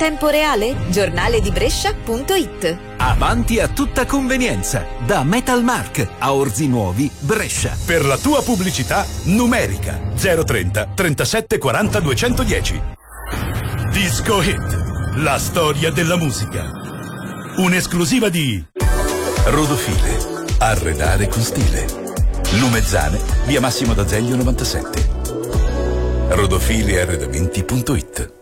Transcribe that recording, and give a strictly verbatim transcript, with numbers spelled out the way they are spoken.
tempo reale? giornale di brescia punto it. Avanti a tutta convenienza, da Metalmark a Orzi Nuovi, Brescia. Per la tua pubblicità numerica zero trenta trentasette quaranta duecentodieci. Disco Hit, la storia della musica. Un'esclusiva di Rodofile, arredare con stile. Lumezzane, via Massimo d'Azeglio novantasette. rodofili arredamenti punto it.